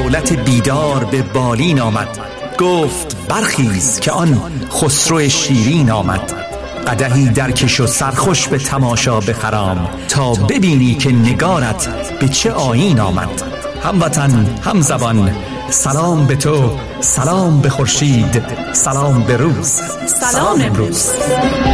دولت بیدار به بالین آمد. گفت برخیز که آن خسرو شیرین آمد. قدحی درکش و سرخوش به تماشا بخرام، تا ببینی که نگارت به چه آیین آمد. هموطن هم زبان سلام به تو، سلام به خورشید، سلام به روز، سلام امروز.